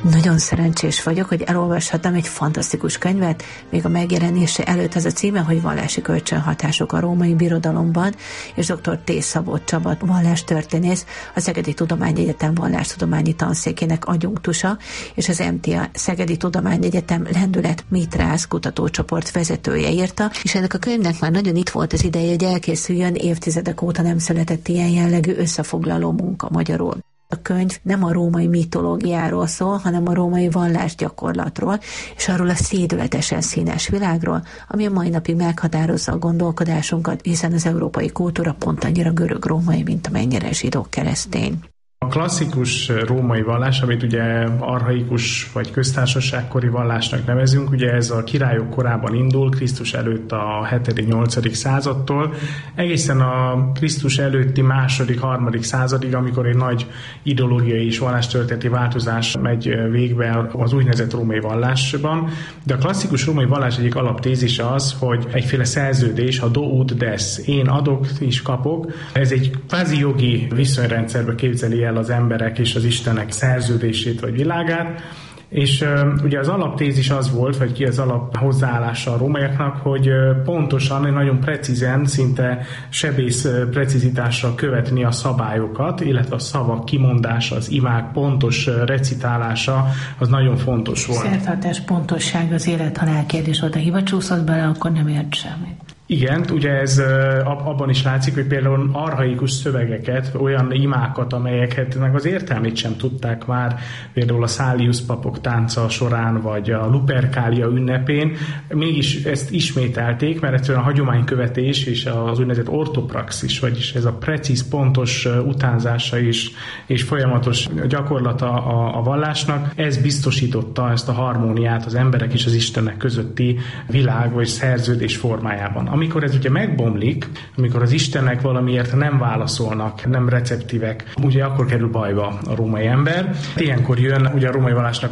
Nagyon szerencsés vagyok, hogy elolvashattam egy fantasztikus könyvet, még a megjelenése előtt. Az a címe, hogy Vallási kölcsönhatások a római birodalomban, és dr. T. Szabó Csaba vallástörténész, a Szegedi Tudományegyetem vallástudományi tanszékének adjunktusa, és az MTA Szegedi Tudományegyetem Lendület Mitrász kutatócsoport vezetője írta, és ennek a könyvnek már nagyon itt volt az ideje, hogy elkészüljön, évtizedek óta nem született ilyen jellegű összefoglaló munka magyarul. A könyv nem a római mitológiáról szól, hanem a római vallásgyakorlatról, és arról a szédületesen színes világról, ami a mai napig meghatározza a gondolkodásunkat, hiszen az európai kultúra pont annyira görög-római, mint amennyire zsidó-keresztény. A klasszikus római vallás, amit ugye archaikus vagy köztársaságkori vallásnak nevezünk, ugye ez a királyok korában indul, Krisztus előtt a 7.-8. századtól, egészen a Krisztus előtti 2.-3. századig, amikor egy nagy ideológiai és vallástörténeti változás megy végbe az úgynevezett római vallásban. De a klasszikus római vallás egyik alaptézise az, hogy egyféle szerződés, a do ut des, én adok és kapok, ez egy kvázi jogi viszonyrendszerbe képzeli el az emberek és az Istenek szerződését vagy világát, és ugye az alaptézis az volt, vagy ki az alap hozzáállása a rómaiaknak, hogy pontosan, nagyon precízen, szinte sebész precizitással követni a szabályokat, illetve a szavak kimondása, az imák pontos recitálása, az nagyon fontos volt. Szertartás pontosság az élet-halál kérdés volt, a hiba csúszott bele, akkor nem ért semmit. Igen, ugye ez abban is látszik, hogy például archaikus szövegeket, olyan imákat, amelyeket az értelmét sem tudták már, például a Szálius papok tánca során, vagy a Lupercalia ünnepén, mégis ezt ismételték, mert egyszerűen a hagyománykövetés és az úgynevezett ortopraxis, vagyis ez a precíz, pontos utánzása és folyamatos gyakorlata a vallásnak, ez biztosította ezt a harmóniát az emberek és az Istenek közötti világ vagy szerződés formájában. Amikor ez ugye megbomlik, amikor az Istenek valamiért nem válaszolnak, nem receptívek, ugye akkor kerül bajba a római ember. Ilyenkor jön ugye a római vallásnak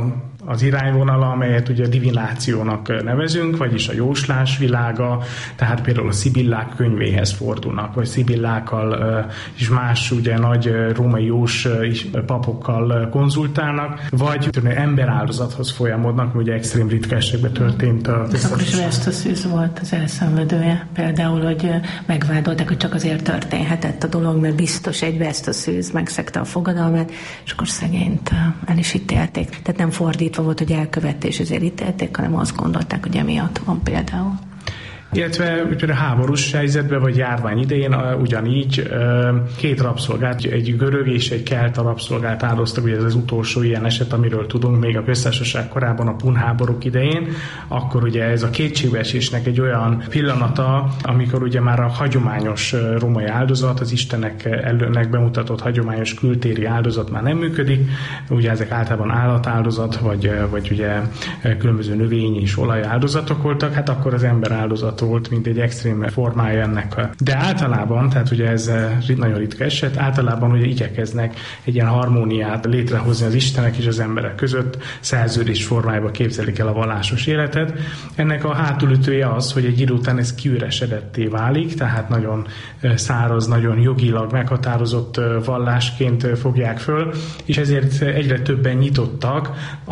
az irányvonala, amelyet ugye divinációnak nevezünk, vagyis a jóslás világa, tehát például a szibillák könyvéhez fordulnak, vagy szibillákkal és más ugye nagy római jós papokkal konzultálnak, vagy emberáldozathoz folyamodnak, ugye extrém ritka esetekben történt. Ez akkor is vesztaszűz volt az elszenvedője. Például, hogy megvádolták, hogy csak azért történhetett a dolog, mert biztos egy vesztaszűz megszegte a fogadalmát, és akkor szegényt el is ítélték. Tehát nem fordítva volt, hogy elkövette és ezért ítélték, hanem azt gondolták, hogy emiatt van például. Illetve háborús helyzetben vagy járvány idején ugyanígy két rabszolgát, egy görög és egy kelta rabszolgát áldoztak, ugye ez az utolsó ilyen eset, amiről tudunk még a köztársaság korában, a pun háborúk idején, akkor ugye ez a kétségbeesésnek egy olyan pillanata, amikor ugye már a hagyományos római áldozat, az Istennek bemutatott hagyományos kültéri áldozat már nem működik, ugye ezek általában állatáldozat, vagy ugye különböző növény és olajáldozatok voltak, hát akkor az ember áldozat volt, mint egy extrém formája ennek. De általában, tehát ugye ez nagyon ritka eset, általában ugye igyekeznek egy ilyen harmóniát létrehozni az Istenek és az emberek között, szerződés formájába képzelik el a vallásos életet. Ennek a hátulütője az, hogy egy idő után ez kiüresedetté válik, tehát nagyon száraz, nagyon jogilag meghatározott vallásként fogják föl, és ezért egyre többen nyitottak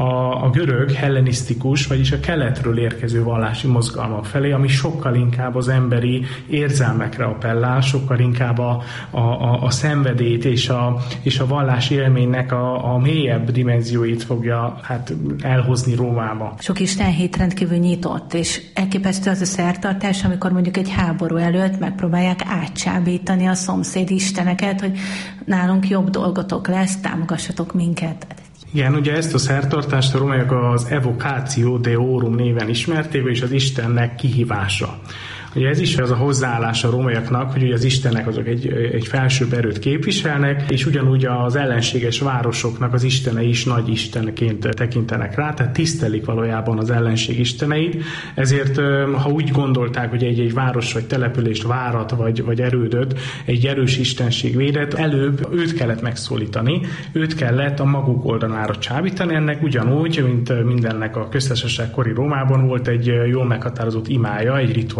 a görög, hellenisztikus, vagyis a keletről érkező vallási mozgalmak felé, ami sokkal inkább az emberi érzelmekre appellál, sokkal inkább a szenvedélyt és a vallás élménynek a mélyebb dimenzióit fogja elhozni Rómába. Sok istenhit rendkívül nyitott, és elképesztő az a szertartás, amikor mondjuk egy háború előtt megpróbálják átcsábítani a szomszéd isteneket, hogy nálunk jobb dolgotok lesz, támogassatok minket. Igen, ugye ezt a szertartást a rómaiak az Evocatio Deorum néven ismerték, és az Istennek kihívása. Ugye ez is az a hozzáállás a rómaiaknak, hogy ugye az istenek azok egy felsőbb erőt képviselnek, és ugyanúgy az ellenséges városoknak az istenei is nagy istenként tekintenek rá, tehát tisztelik valójában az ellenség isteneit. Ezért, ha úgy gondolták, hogy egy város vagy települést, várat vagy erődöt egy erős istenség védett, előbb őt kellett megszólítani, őt kellett a maguk oldalára csábítani. Ennek ugyanúgy, mint mindennek a köztársaság kori Rómában volt egy jól meghatározott imája, egy rituálé,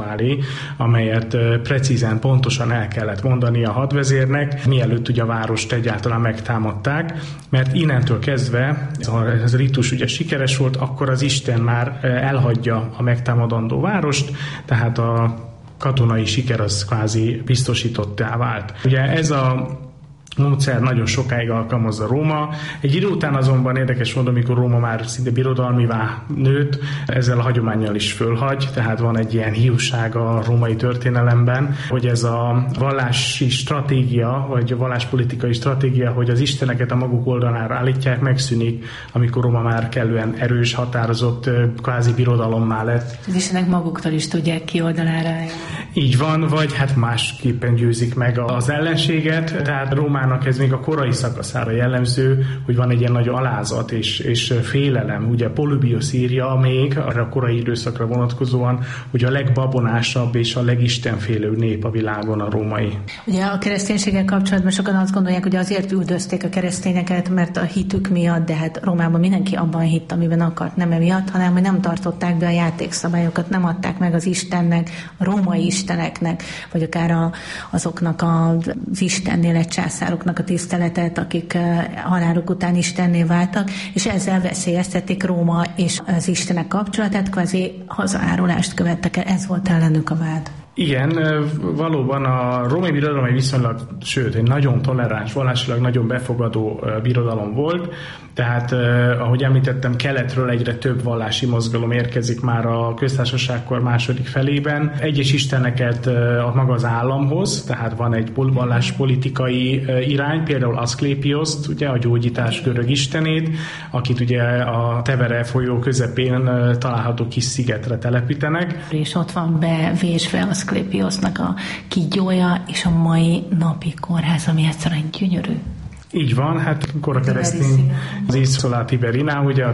amelyet precízen, pontosan el kellett mondani a hadvezérnek, mielőtt ugye a várost egyáltalán megtámadták, mert innentől kezdve, ha ez a ritus ugye sikeres volt, akkor az Isten már elhagyja a megtámadandó várost, tehát a katonai siker az kvázi biztosítottá vált. Ugye ez a módszer nagyon sokáig alkalmazza Róma. Egy idő után azonban érdekes módon, amikor Róma már szinte birodalmivá nőtt, ezzel a hagyománnyal is fölhagy, tehát van egy ilyen hiúság a római történelemben, hogy ez a vallási stratégia, vagy a valláspolitikai stratégia, hogy az isteneket a maguk oldalára állítják, megszűnik, amikor Róma már kellően erős, határozott, kvázi birodalommá lett. Az istenek maguktól is tudják ki oldalára állni. Így van, vagy hát másképpen győzik meg az ellenséget, tehát Rómának ez még a korai szakaszára jellemző, hogy van egy ilyen nagy alázat és félelem. Ugye Polybius írja még arra a korai időszakra vonatkozóan, hogy a legbabonásabb és a legistenfélő nép a világon a római. Ugye a kereszténységgel kapcsolatban sokan azt gondolják, hogy azért üldözték a keresztényeket, mert a hitük miatt, de hát Rómában mindenki abban hitt, amiben akart, nem emiatt, hanem hogy nem tartották be a játékszabályokat, nem adták meg az Istennek, a római isteneknek, vagy akár azoknak az istennél egy császároknak a tiszteletet, akik haláluk után istenné váltak, és ezzel veszélyeztették Róma és az istenek kapcsolatát, kvázi hazaárulást követtek el. Ez volt ellenük a vád. Igen, valóban a római birodalom egy viszonylag, sőt, egy nagyon toleráns, vallásilag nagyon befogadó birodalom volt, tehát ahogy említettem, keletről egyre több vallási mozgalom érkezik már a köztársaságkor második felében. Egyes isteneket maga az államhoz, tehát van egy valláspolitikai irány, például Aszklépioszt, ugye a gyógyítás görög istenét, akit ugye a Tevere folyó közepén található kis szigetre telepítenek. És ott van bevésve Aszklépiosnak a kígyója és a mai napi kórház, ami egyszerűen gyönyörű. Így van, hát kora keresztény az Isola Tiberina, ugye a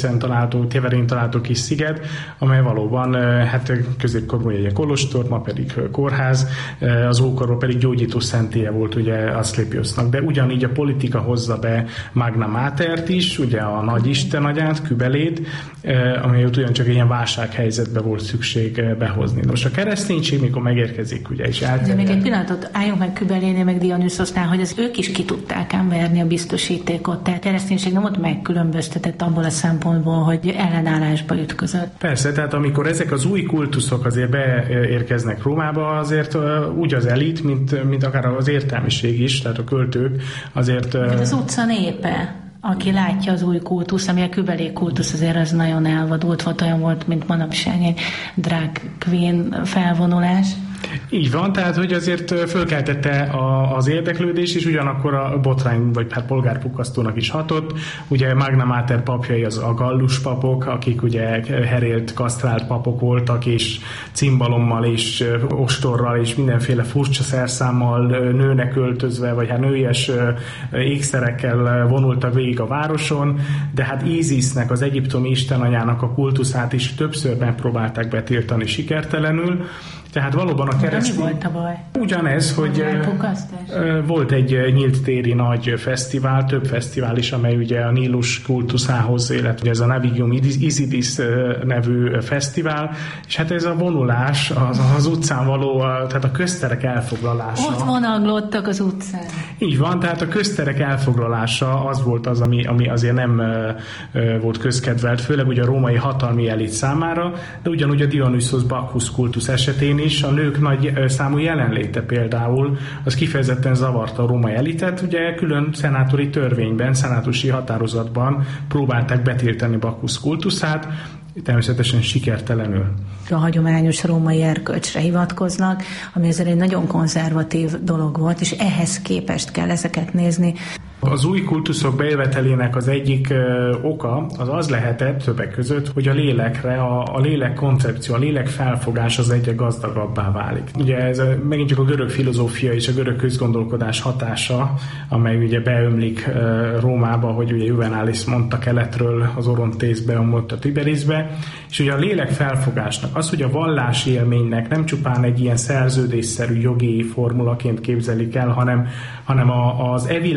Tiberin található kis sziget, amely valóban hát középkorban egy kolostor, ma pedig kórház, az ókorban pedig gyógyító szentélye volt ugye Aszklépiosnak, de ugyanígy a politika hozza be Magna Matert is, ugye a nagy istenagyát, Kybelét, amelyet ugyancsak egy ilyen válsághelyzetbe volt szükség behozni. Most a kereszténység, mikor megérkezik, ugye is elterjed. De még egy pillanatot álljunk meg Kybelénél, meg Dionüszosnál, hogy az ők is ki tudták verni a biztosítékot. Tehát a kereszténység nem ott megkülönböztetett abból a szempontból, hogy ellenállásba ütközött. Persze, tehát amikor ezek az új kultuszok azért beérkeznek Rómába, azért úgy az elit, mint akár az értelmiség is, tehát a költők azért... Az utca népe, aki látja az új kultusz, ami a Kybelé kultusz, azért az nagyon elvadult volt, olyan volt, mint manapság egy drag queen felvonulás. Így van, tehát hogy azért fölkeltette az érdeklődés, és ugyanakkor a botrány, vagy hát polgárpukkasztónak is hatott. Ugye Magna Mater papjai az a gallus papok, akik ugye herélt, kasztrált papok voltak, és cimbalommal, és ostorral, és mindenféle furcsa szerszámmal nőnek öltözve, vagy hát nőies ékszerekkel vonultak végig a városon, de hát Ízisznek, az egyiptomi istenanyának a kultuszát is többször megpróbálták betiltani sikertelenül. Tehát valóban a keresztény... Mi volt a baj? Ugyanez, hogy volt egy nyílt téri nagy fesztivál, több fesztivál is, amely ugye a Nílus kultuszához, illetve ez a Navigium Isidis nevű fesztivál, és hát ez a vonulás, az utcán való, tehát a közterek elfoglalása. Ott vonaglottak az utcán. Így van, tehát a közterek elfoglalása az volt az, ami azért nem volt közkedvelt, főleg ugye a római hatalmi elit számára, de ugyanúgy a Dionysos Bacchus kultusz esetén is a nők nagy számú jelenléte például, az kifejezetten zavarta a római elitet, ugye külön szenátori törvényben, szenátusi határozatban próbálták betiltani Bacchus kultuszát, természetesen sikertelenül. A hagyományos római erkölcsre hivatkoznak, ami azért egy nagyon konzervatív dolog volt, és ehhez képest kell ezeket nézni. Az új kultuszok bejövetelének az egyik oka az lehetett többek között, hogy a lélekre, a lélek koncepció, a lélek felfogás az egyre gazdagabbá válik. Ugye ez megint csak a görög filozófia és a görög közgondolkodás hatása, amely ugye beömlik Rómába, hogy ugye Juvenalis mondta keletről, az Orontész beömlött a Tiberisbe, és ugye a lélek felfogásnak, az, hogy a vallási élménynek nem csupán egy ilyen szerződésszerű jogi formulaként képzelik el, hanem az evilági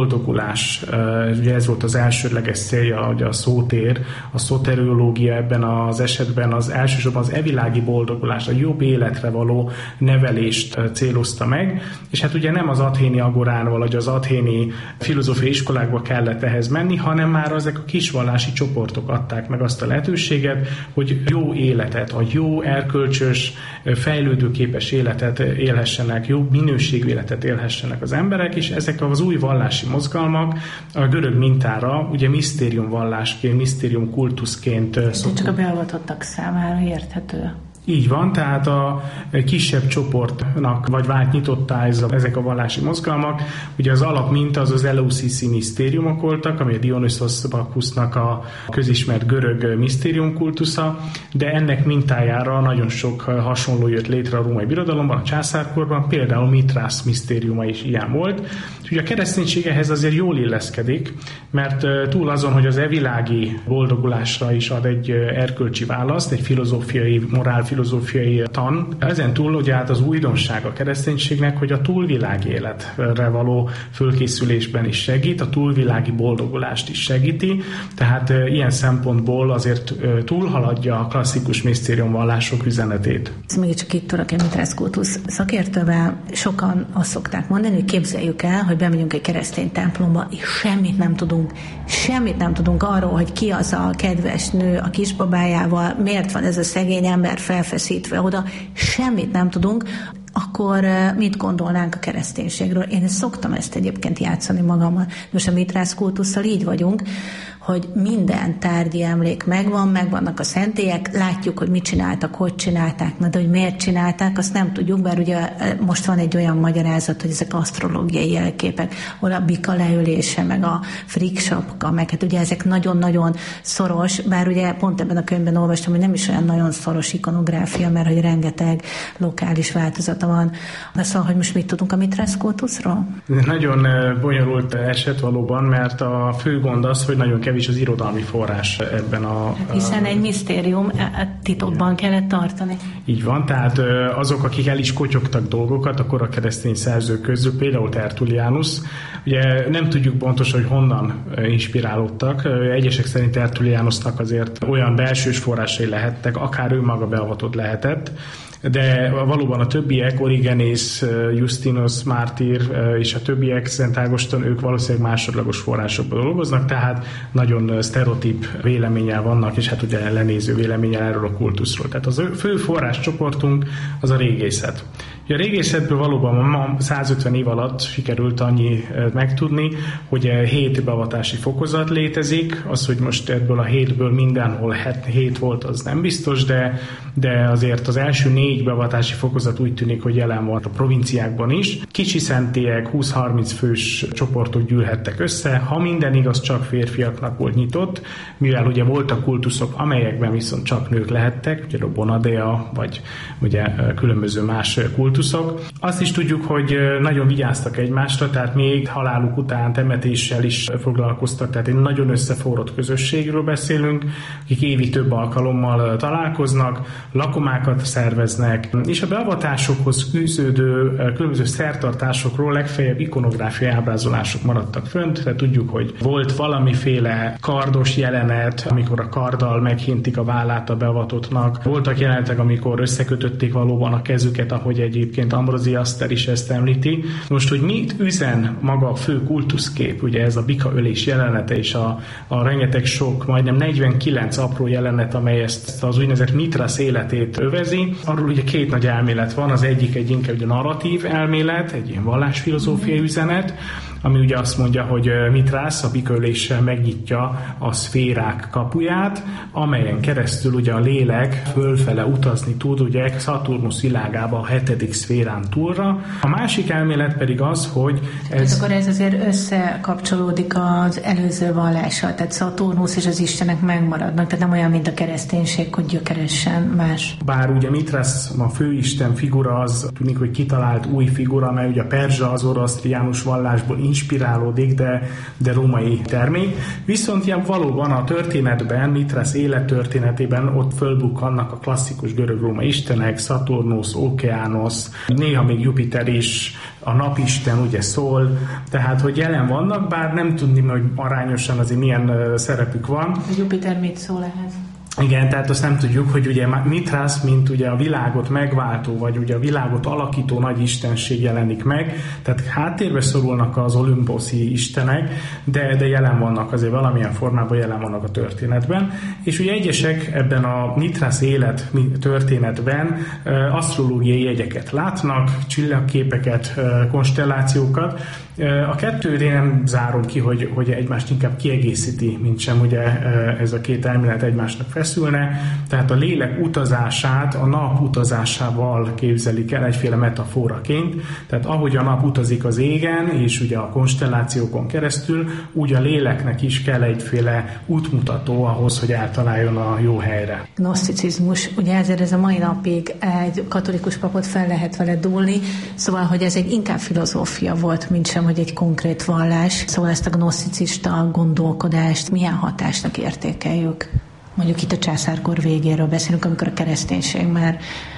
boldogulás, ugye ez volt az elsődleges célja, hogy a szótér, a szoteriológia ebben az esetben az elsősorban az evilági boldogulás, a jobb életre való nevelést célozta meg, és hát ugye nem az athéni agorán vagy az athéni filozófiai iskolákba kellett ehhez menni, hanem már ezek a kisvallási csoportok adták meg azt a lehetőséget, hogy jó életet, a jó erkölcsös, fejlődőképes életet élhessenek, jó minőségű életet élhessenek az emberek, és ezek az új vallási mozgalmak a görög mintára ugye misztériumvallásként, misztériumkultuszként csak a beavatottak számára érthető. Így van, tehát a kisebb csoportnak vagy vált nyitottá ezek a vallási mozgalmak. Ugye az alapminta az Eleusis misztériumok voltak, ami a Dionysos Bacchusnak a közismert görög misztériumkultusza, de ennek mintájára nagyon sok hasonló jött létre a római birodalomban, a császárkorban, például Mitrász misztériuma is ilyen volt. Ugye a kereszténység ehhez azért jól illeszkedik, mert túl azon, hogy az evilági boldogulásra is ad egy erkölcsi választ, egy filozófiai, morálfilozófiai tan. Ezen túl ugye hát az újdonság a kereszténységnek, hogy a túlvilági életre való fölkészülésben is segít, a túlvilági boldogulást is segíti, tehát ilyen szempontból azért túlhaladja a klasszikus misztériumvallások üzenetét. Ez még csak itt tudok egy Mitrász kultusz szakértővel, sokan azt szokták mondani, hogy képzeljük el, hogy bemegyünk egy keresztény templomba, és semmit nem tudunk arról, hogy ki az a kedves nő a kisbabájával, miért van ez a szegény ember felfeszítve oda, semmit nem tudunk, akkor mit gondolnánk a kereszténységről? Én szoktam ezt egyébként játszani magammal. Most a Mitrász kultusszal így vagyunk, hogy minden tárgyi emlék megvannak a szentélyek, látjuk, hogy mit csináltak, hogy csinálták, de hogy miért csinálták, azt nem tudjuk, bár ugye most van egy olyan magyarázat, hogy ezek asztrológiai jelképek, ahol a bika leülése, meg a friksapka, meg hát ugye ezek nagyon-nagyon szoros, bár ugye pont ebben a könyvben olvastam, hogy nem is olyan nagyon szoros ikonográfia, mert hogy rengeteg lokális változata van. De szóval, hogy most mit tudunk a Mitrász kultuszról? Nagyon bonyolult eset valóban, mert a fő gond az, hogy nagyon kevés az irodalmi forrás ebben Hiszen egy misztérium titokban kellett tartani. Így van, tehát azok, akik el is kotyogtak dolgokat, akkor a keresztény szerzők közül, például Tertullianus, ugye nem tudjuk pontosan, hogy honnan inspirálódtak. Egyesek szerint Tertullianusnak azért olyan belsős forrásai lehettek, akár ő maga beavatott lehetett, de valóban a többiek, Origenész, Justinus, Mártír és a többiek, Szent Ágoston, ők valószínűleg másodlagos forrásokból dolgoznak, tehát nagyon sztereotíp véleménnyel vannak, és hát ugye lenéző véleménnyel erről a kultuszról. Tehát az fő forráscsoportunk az a régészet. A régészetből valóban ma 150 év alatt sikerült annyi megtudni, hogy 7 beavatási fokozat létezik. Az, hogy most ebből a 7-ből mindenhol 7 volt, az nem biztos, de azért az első 4 beavatási fokozat úgy tűnik, hogy jelen volt a provinciákban is. Kicsi szentélyek, 20-30 fős csoportok gyűlhettek össze. Ha minden igaz, csak férfiaknak volt nyitott, mivel ugye voltak kultuszok, amelyekben viszont csak nők lehettek, ugye a Bonadea, vagy ugye különböző más kultuszok. Azt is tudjuk, hogy nagyon vigyáztak egymásra, tehát még haláluk után temetéssel is foglalkoztak, tehát egy nagyon összeforrott közösségről beszélünk, akik évi több alkalommal találkoznak, lakomákat szerveznek, és a beavatásokhoz fűződő különböző szertartásokról legfeljebb ikonográfiai ábrázolások maradtak fönt, tehát tudjuk, hogy volt valamiféle kardos jelenet, amikor a karddal meghintik a vállát a beavatottnak, voltak jelenetek, amikor összekötötték valóban a kezüket, ahogy egyébként Ambrósi Aster is ezt említi. Most, hogy mit üzen maga a fő kultuszkép, ugye ez a bikaölés jelenete és a rengeteg sok, majdnem 49 apró jelenet, amely ezt az úgynevezett Mitrász életét övezi. Arról ugye 2 nagy elmélet van, az egyik egy inkább egy narratív elmélet, egy ilyen vallásfilozófiai üzenet, ami ugye azt mondja, hogy Mitrász a bikaöléssel megnyitja a szférák kapuját, amelyen keresztül ugye a lélek fölfele utazni tud, ugye Szaturnusz világába a 7. szférán túlra. A másik elmélet pedig az, hogy akkor ez azért összekapcsolódik az előző vallással, tehát Szaturnusz és az istenek megmaradnak, tehát nem olyan, mint a kereszténység, hogy gyökeresen más. Bár ugye Mitrász a főisten figura az tűnik, hogy kitalált új figura, amely ugye a perzsa, az orosztriánus vallásból inspirálódik, de római termék. Viszont ilyen valóban a történetben, Mithrász élettörténetében ott fölbukkannak a klasszikus görög-római istenek, Szaturnusz, Okeánosz, néha még Jupiter is, a napisten ugye szól, tehát hogy jelen vannak, bár nem tudni, hogy arányosan azért milyen szerepük van. A Jupiter mit szól ehhez? Igen, tehát azt nem tudjuk, hogy ugye Mithrász, mint ugye a világot megváltó, vagy ugye a világot alakító nagy istenség jelenik meg, tehát háttérbe szorulnak az olimposzi istenek, de jelen vannak azért valamilyen formában, jelen vannak a történetben, és ugye egyesek ebben a Mithrász élet történetben asztrológiai jegyeket látnak, csillagképeket, konstellációkat. A kettőt én nem zárom ki, hogy egymást inkább kiegészíti, mint sem ugye ez a két elmélet egymásnak feszülne. Tehát a lélek utazását a nap utazásával képzelik el egyféle metaforaként. Tehát ahogy a nap utazik az égen, és ugye a konstellációkon keresztül, úgy a léleknek is kell egyféle útmutató ahhoz, hogy eltaláljon a jó helyre. Gnoszticizmus, ugye ezért ez a mai napig egy katolikus papot fel lehet vele dúlni, szóval, hogy ez egy inkább filozófia volt, mint sem, hogy egy konkrét vallás. Szóval ezt a gnoszticista gondolkodást milyen hatásnak értékeljük? Mondjuk itt a császárkor végéről beszélünk, amikor a kereszténység már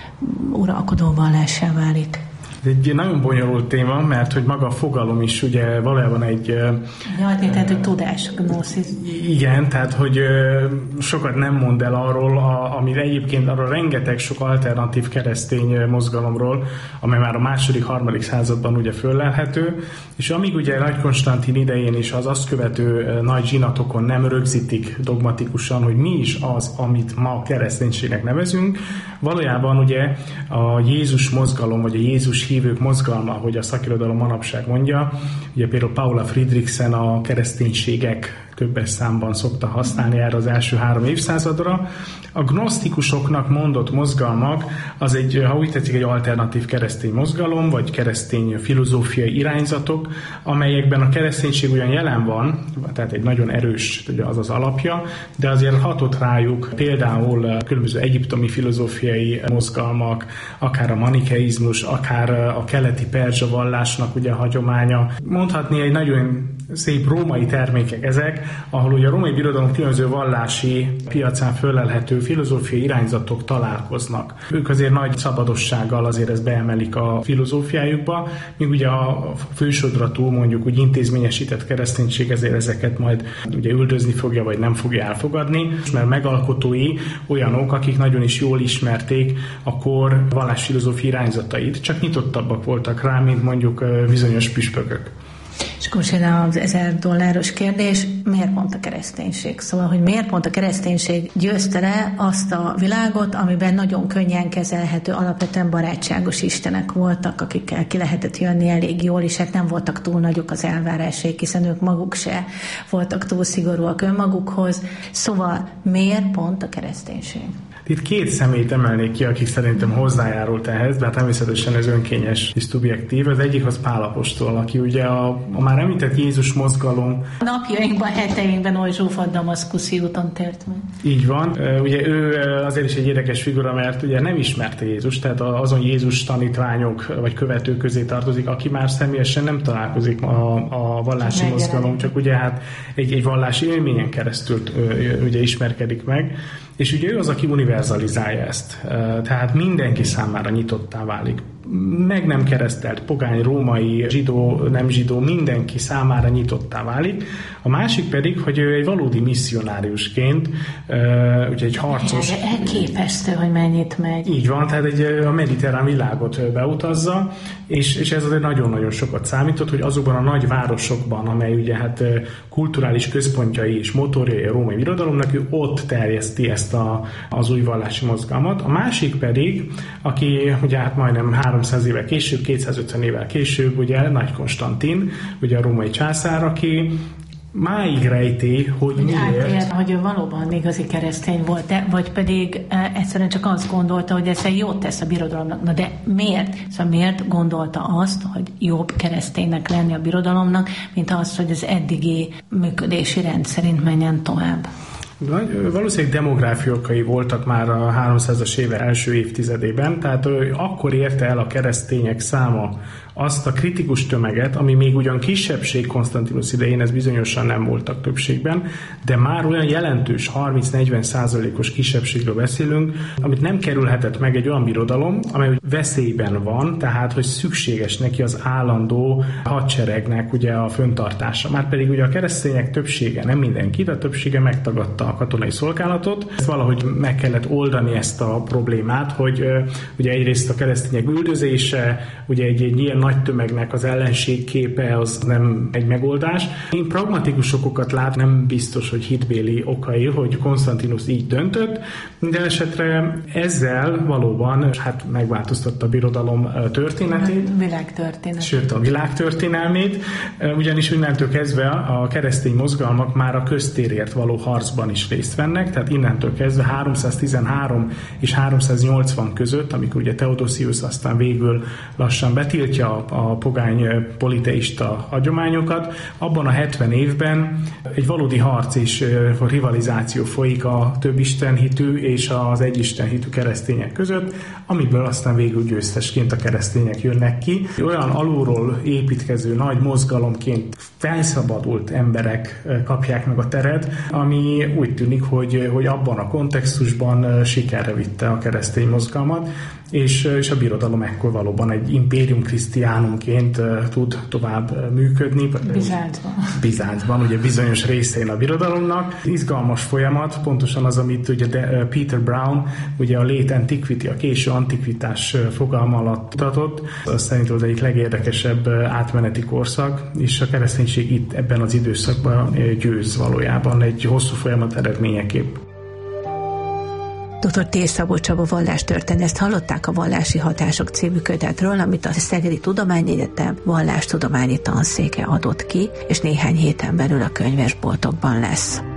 uralkodó vallássá válik. Ez egy nagyon bonyolult téma, mert hogy maga a fogalom is ugye valójában egy... Tehát, hogy tudás, gnoszis. Igen, tehát, hogy sokat nem mond el arról, ami egyébként arról rengeteg sok alternatív keresztény mozgalomról, amely már a 2.-3. században ugye föllelhető, és amíg ugye Nagy Konstantin idején is az azt követő nagy zsinatokon nem rögzítik dogmatikusan, hogy mi is az, amit ma kereszténységnek nevezünk, valójában ugye a Jézus mozgalom, vagy a Jézus hívők mozgalma, hogy a szakirodalom manapság mondja, ugye például Paula Fridriksen a kereszténységek többes számban szokta használni erre az első 3 évszázadra. A gnosztikusoknak mondott mozgalmak az egy, ha úgy tetszik, egy alternatív keresztény mozgalom, vagy keresztény filozófiai irányzatok, amelyekben a kereszténység ugyan jelen van, tehát egy nagyon erős, ugye az az alapja, de azért hatott rájuk például különböző egyiptomi filozófiai mozgalmak, akár a manikeizmus, akár a keleti perzsa vallásnak ugye a hagyománya. Mondhatni egy nagyon szép római termékek ezek, ahol ugye a római birodalom különböző vallási piacán fölelhető filozófiai irányzatok találkoznak. Ők azért nagy szabadossággal azért ezt beemelik a filozófiájukba, míg ugye a fősodratú, mondjuk úgy intézményesített kereszténység ezért ezeket majd ugye üldözni fogja, vagy nem fogja elfogadni, mert megalkotói olyanok, akik nagyon is jól ismerték a kor vallásfilozófiai irányzatait, csak nyitottabbak voltak rá, mint mondjuk bizonyos püspökök. És akkor jön az $1000 kérdés, miért pont a kereszténység? Szóval, hogy miért pont a kereszténység győzte le azt a világot, amiben nagyon könnyen kezelhető, alapvetően barátságos istenek voltak, akikkel ki lehetett jönni elég jól, és hát nem voltak túl nagyok az elvárásaik, hiszen ők maguk se voltak túl szigorúak önmagukhoz. Szóval miért pont a kereszténység? Itt 2 személyt emelnék ki, akik szerintem hozzájárult ehhez, de hát természetesen ez önkényes és szubjektív. Az egyik az Pál apostol, aki ugye a már említett Jézus mozgalom. Napjainkban, heteinkben oly zsúfolt damaszkuszi úton tért meg. Így van. Ugye ő azért is egy érdekes figura, mert ugye nem ismerte Jézus, tehát azon Jézus tanítványok vagy követők közé tartozik, aki már személyesen nem találkozik a vallási mozgalom, csak ugye hát egy vallási élményen keresztül ugye ismerkedik meg. És ugye ő az, aki univerzalizálja ezt. Tehát mindenki számára nyitottá válik. Meg nem keresztelt, pogány, római, zsidó, nem zsidó, mindenki számára nyitottá válik. A másik pedig, hogy ő egy valódi misszionáriusként, ugye egy harcos... Elképesztő, hogy mennyit megy. Így van, tehát a mediterrán világot beutazza, és ez azért nagyon-nagyon sokat számított, hogy azokban a nagy városokban, amely ugye hát kulturális központjai és motorjai a római birodalomnak, ő ott terjeszti ezt az új vallási mozgalmat. A másik pedig, aki ugye hát majdnem 300 évvel később, 250 évvel később, ugye Nagy Konstantin, ugye a római császár, aki máig rejti, hogy miért. Hogy ő valóban igazi keresztény volt, vagy pedig egyszerűen csak azt gondolta, hogy ez jót tesz a birodalomnak. Na de miért? Szóval miért gondolta azt, hogy jobb kereszténynek lenni a birodalomnak, mint az, hogy az eddigi működési rend szerint menjen tovább? Valószínűleg demográfiai okai voltak már a 300-as éve első évtizedében, tehát akkor érte el a keresztények száma azt a kritikus tömeget, ami még ugyan kisebbség Konstantinusz idején, ez bizonyosan nem voltak többségben, de már olyan jelentős 30-40%-os kisebbségről beszélünk, amit nem kerülhetett meg egy olyan birodalom, amely veszélyben van, tehát hogy szükséges neki az állandó hadseregnek ugye a föntartása. Márpedig ugye a keresztények többsége, nem mindenki, de a többsége megtagadta a katonai szolgálatot. Ezt valahogy meg kellett oldani ezt a problémát, hogy ugye egyrészt a keresztények üldözése, ugye egy ilyen nagy tömegnek az ellenségképe az nem egy megoldás. Én pragmatikus okokat lát, nem biztos, hogy hitbéli okai, hogy Konstantinusz így döntött, de esetre ezzel valóban hát megváltoztatta a birodalom történetét. Világtörténet. Sőt, a világtörténelmét, ugyanis innentől kezdve a keresztény mozgalmak már a köztérért való harcban is részt vennek, tehát innentől kezdve 313 és 380 között, amikor ugye Theodosius aztán végül lassan betiltja a pogány politeista hagyományokat, abban a 70 évben egy valódi harc és rivalizáció folyik a több istenhitű és az egyistenhitű keresztények között, amiből aztán végül győztesként a keresztények jönnek ki. Olyan alulról építkező nagy mozgalomként felszabadult emberek kapják meg a teret, ami úgy tűnik, hogy abban a kontextusban sikerre vitte a keresztény mozgalmat, és a birodalom ekkor valóban egy impérium christianumként tud tovább működni. Bizáncban, ugye bizonyos részén a birodalomnak. Izgalmas folyamat, pontosan az, amit ugye Peter Brown, ugye a late antiquity, a késő antikvitás fogalma alatt mutatott. Az szerintem az egyik legérdekesebb átmeneti korszak, és a kereszténység itt ebben az időszakban győz valójában egy hosszú folyamat eredményeképp. Dr. T. Szabó Csaba vallástörténészt hallották a Vallási Hatások című kötetről, amit a Szegedi Tudományegyetem vallástudományi tanszéke adott ki, és néhány héten belül a könyvesboltokban lesz.